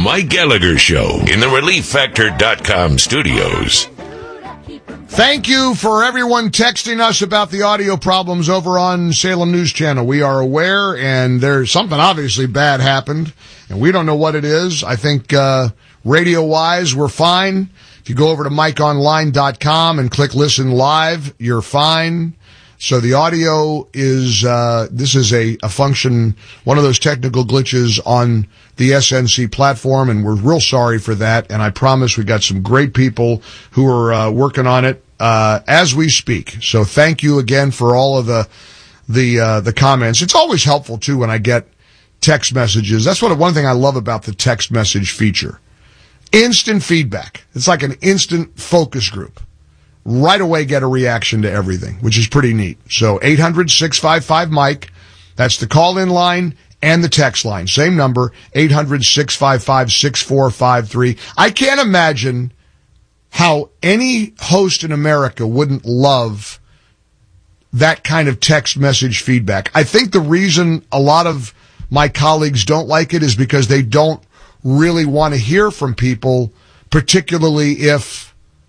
Mike Gallagher Show in the ReliefFactor.com studios. Thank you for everyone texting us about the audio problems over on Salem News Channel. We are aware, and there's something obviously bad happened, and we don't know what it is. I think radio-wise, we're fine. If you go over to MikeOnline.com and click Listen Live, you're fine. So the audio is, this is a function, one of those technical glitches on the SNC platform, and we're real sorry for that. And I promise we got some great people who are working on it as we speak. So thank you again for all of the comments. It's always helpful too when I get text messages. That's one thing I love about the text message feature. Instant feedback. It's like an instant focus group. Right away get a reaction to everything, which is pretty neat. So 800-655-MIKE. That's the call-in line and the text line. Same number, 800-655-6453. I can't imagine how any host in America wouldn't love that kind of text message feedback. I think the reason a lot of my colleagues don't like it is because they don't really want to hear from people, particularly if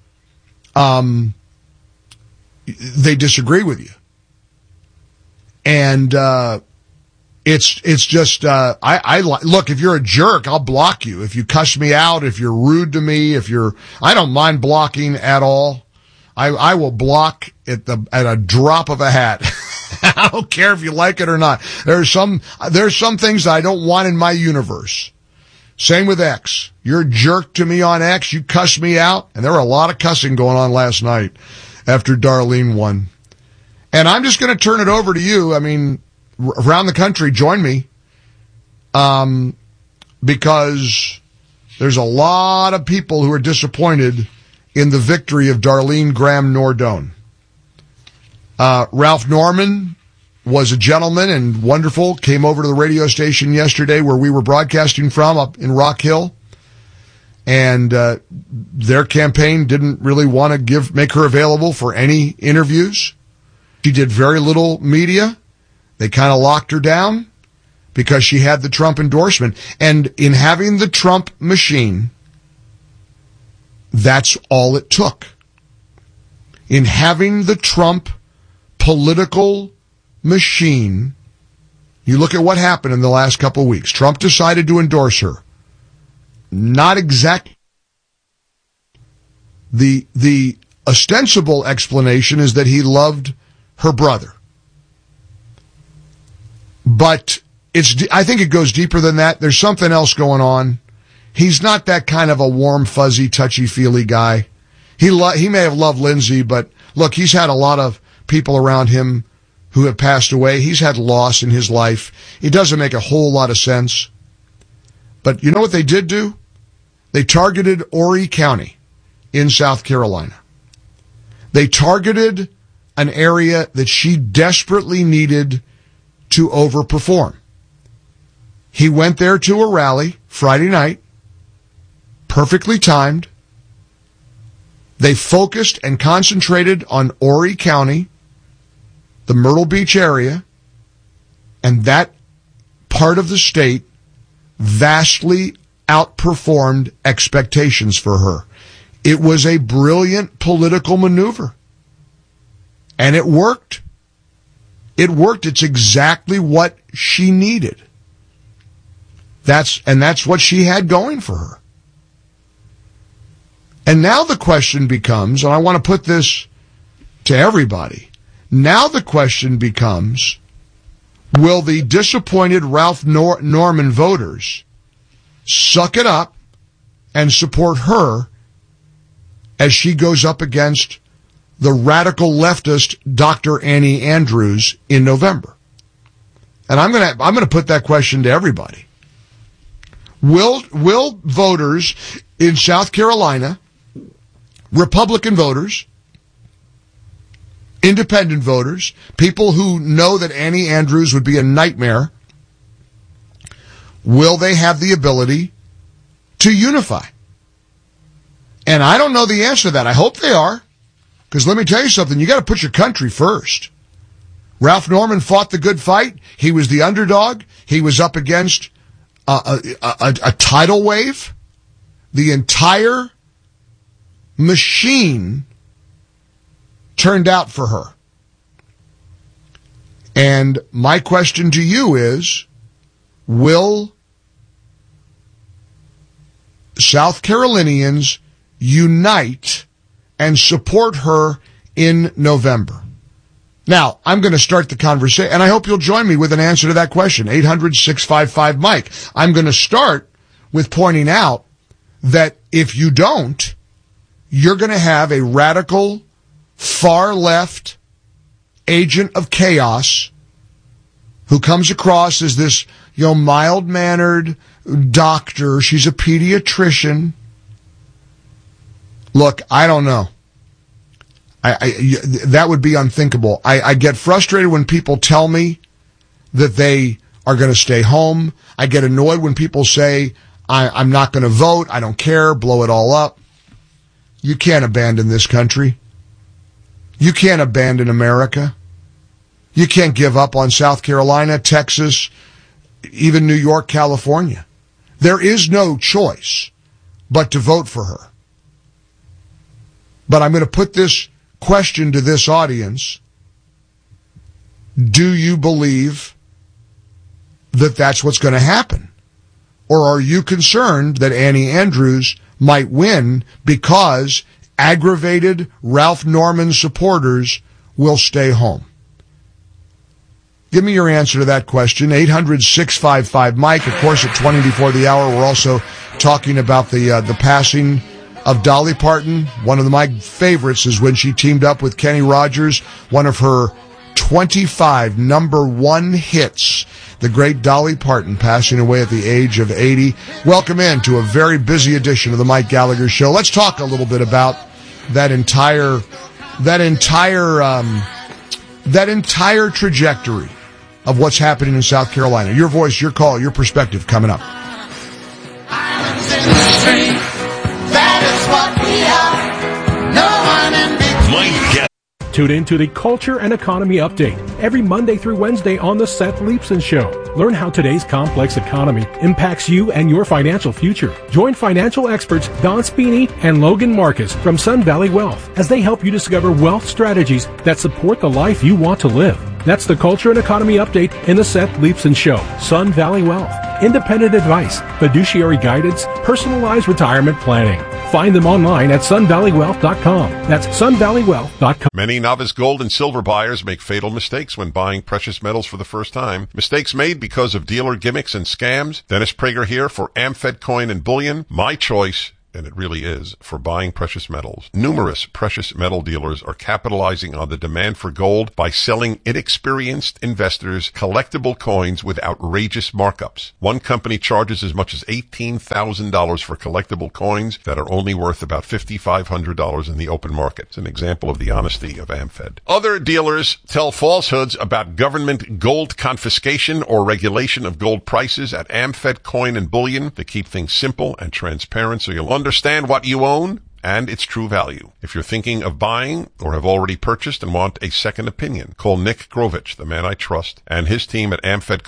they disagree with you. And it's just look, if you're a jerk, I'll block you. If you cuss me out, if you're rude to me, I don't mind blocking at all. I will block at a drop of a hat. I don't care if you like it or not. There's some things that I don't want in my universe. Same with X. You're a jerk to me on X. You cuss me out. And there were a lot of cussing going on last night after Darlene won. And I'm just going to turn it over to you. I mean, around the country, join me. Because there's a lot of people who are disappointed in the victory of Darlene Graham Nordone. Ralph Norman was a gentleman and wonderful, came over to the radio station yesterday where we were broadcasting from up in Rock Hill. And their campaign didn't really want to make her available for any interviews. She did very little media. They kind of locked her down because she had the Trump endorsement. And in having the Trump machine, that's all it took. In having the Trump political machine, you look at what happened in the last couple of weeks. Trump decided to endorse her. Not exactly. The ostensible explanation is that he loved her brother. But I think it goes deeper than that. There's something else going on. He's not that kind of a warm, fuzzy, touchy-feely guy. He may have loved Lindsay, but look, he's had a lot of people around him who have passed away. He's had loss in his life. It doesn't make a whole lot of sense. But you know what they did do? They targeted Horry County in South Carolina. They targeted an area that she desperately needed to overperform. He went there to a rally Friday night, perfectly timed. They focused and concentrated on Horry County, the Myrtle Beach area, and that part of the state vastly outperformed expectations for her. It was a brilliant political maneuver. And it worked. It worked. It's exactly what she needed. That's what she had going for her. And now the question becomes, and I want to put this to everybody, now the question becomes, will the disappointed Ralph Norman voters suck it up and support her as she goes up against the radical leftist Dr. Annie Andrews in November? And I'm going to put that question to everybody. Will voters in South Carolina, Republican voters, independent voters, people who know that Annie Andrews would be a nightmare, will they have the ability to unify? And I don't know the answer to that. I hope they are. Because let me tell you something, you got to put your country first. Ralph Norman fought the good fight. He was the underdog. He was up against a tidal wave. The entire machine turned out for her. And my question to you is, will South Carolinians unite and support her in November? Now, I'm going to start the conversation, and I hope you'll join me with an answer to that question, 800-655-MIKE. I'm going to start with pointing out that if you don't, you're going to have a radical, far-left agent of chaos who comes across as this, mild-mannered doctor. She's a pediatrician. Look, I don't know. That would be unthinkable. I get frustrated when people tell me that they are going to stay home. I get annoyed when people say, I'm not going to vote. I don't care. Blow it all up. You can't abandon this country. You can't abandon America. You can't give up on South Carolina, Texas, even New York, California. There is no choice but to vote for her. But I'm going to put this question to this audience. Do you believe that that's what's going to happen? Or are you concerned that Annie Andrews might win because aggravated Ralph Norman supporters will stay home? Give me your answer to that question. 800-655-MIKE. Of course, at 20 before the hour, we're also talking about the passing of Dolly Parton. One of my favorites is when she teamed up with Kenny Rogers, one of her 25 number one hits. The great Dolly Parton passing away at the age of 80. Welcome in to a very busy edition of the Mike Gallagher Show. Let's talk a little bit about that entire trajectory of what's happening in South Carolina. Your voice, your call, your perspective coming up. Islands in the stream, that is what we are. No one in between. Mike Tune in to the Culture and Economy Update every Monday through Wednesday on The Seth Leibsohn Show. Learn how today's complex economy impacts you and your financial future. Join financial experts Don Spini and Logan Marcus from Sun Valley Wealth as they help you discover wealth strategies that support the life you want to live. That's the Culture and Economy Update in The Seth Leibsohn Show. Sun Valley Wealth. Independent advice, fiduciary guidance, personalized retirement planning. Find them online at sunvalleywealth.com. That's sunvalleywealth.com. Many novice gold and silver buyers make fatal mistakes when buying precious metals for the first time. Mistakes made because of dealer gimmicks and scams. Dennis Prager here for AmFed Coin and Bullion. My choice, and it really is, for buying precious metals. Numerous precious metal dealers are capitalizing on the demand for gold by selling inexperienced investors collectible coins with outrageous markups. One company charges as much as $18,000 for collectible coins that are only worth about $5,500 in the open market. It's an example of the honesty of AmFed. Other dealers tell falsehoods about government gold confiscation or regulation of gold prices at AmFed Coin and Bullion to keep things simple and transparent so you'll understand what you own and its true value. If you're thinking of buying or have already purchased and want a second opinion, call Nick Grovich, the man I trust, and his team at AmFed